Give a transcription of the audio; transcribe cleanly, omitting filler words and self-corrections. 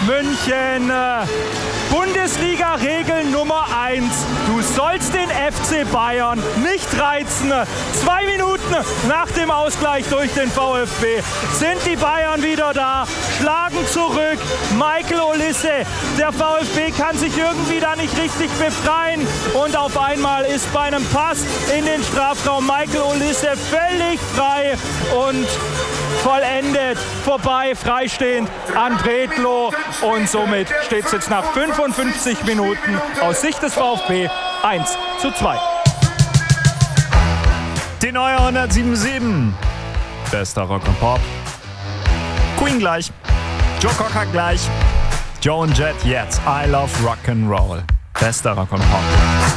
München. Bundesliga-Regel Nummer 1. Du sollst den FC Bayern nicht reizen. 2 Minuten nach dem Ausgleich durch den VfB sind die Bayern wieder da, schlagen zurück. Michael Olise, der VfB kann sich irgendwie da nicht richtig befreien. Und auf einmal ist bei einem Pass in den Strafraum Michael Olise völlig frei und vollendet, vorbei, freistehend an Bredlo. Und somit steht es jetzt nach 55 Minuten aus Sicht des VfB 1:2. Die neue 107.7. Bester Rock und Pop. Queen gleich. Joe Cocker gleich. Joe und Jet jetzt. I love Rock'n'Roll. Bester Rock und Pop.